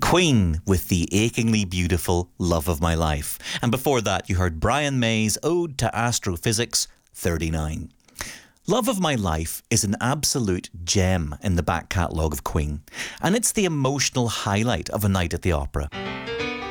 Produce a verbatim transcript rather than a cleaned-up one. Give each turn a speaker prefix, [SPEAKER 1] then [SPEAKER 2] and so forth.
[SPEAKER 1] Queen with the achingly beautiful Love of My Life. And before that, you heard Brian May's Ode to Astrophysics thirty-nine. Love of My Life is an absolute gem in the back catalogue of Queen, and it's the emotional highlight of a night at the opera.